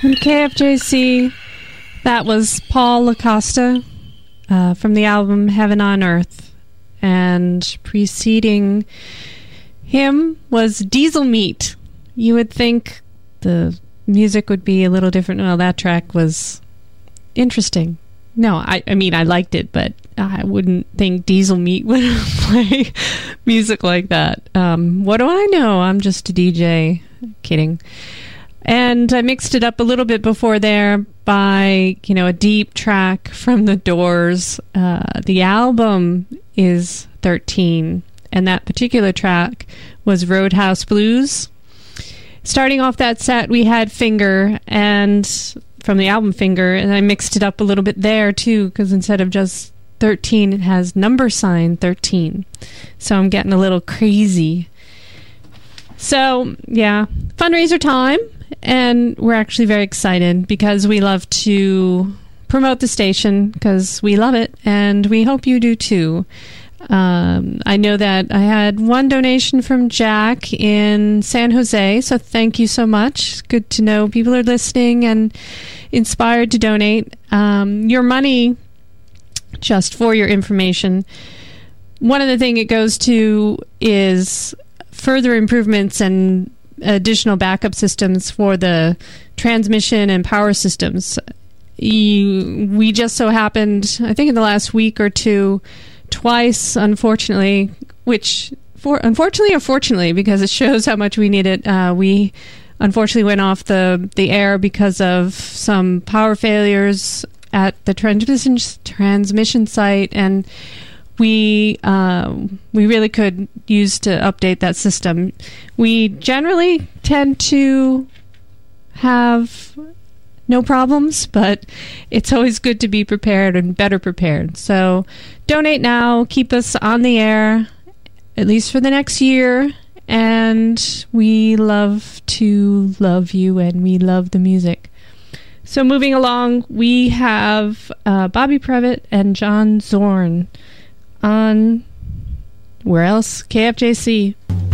On KFJC, that was Paul LaCosta from the album Heaven on Earth. And preceding him was Diesel Meat. You would think the music would be a little different. Well, that track was interesting. No, I mean, I liked it, but I wouldn't think Diesel Meat would play music like that. What do I know? I'm just a DJ. Kidding. And I mixed it up a little bit before there by, a deep track from The Doors. The album is 13, and that particular track was Roadhouse Blues. Starting off that set, we had Finger, and from the album Finger, and I mixed it up a little bit there too, because instead of just 13, it has number sign 13. So I'm getting a little crazy. So, yeah, fundraiser time. And we're actually very excited because we love to promote the station because we love it, and we hope you do too. I know that I had one donation from Jack in San Jose, so thank you so much. Good to know people are listening and inspired to donate. Your money, just for your information, one of the things it goes to is further improvements and additional backup systems for the transmission and power systems. We just so happened, I think in the last week or two, twice, unfortunately, unfortunately or fortunately, because it shows how much we need it, we unfortunately went off the air because of some power failures at the transmission site, and we really could use to update that system. We generally tend to have no problems, but it's always good to be prepared and better prepared. So donate now, keep us on the air, at least for the next year, and we love to love you, and we love the music. So moving along, we have Bobby Previtt and John Zorn on, where else? KFJC.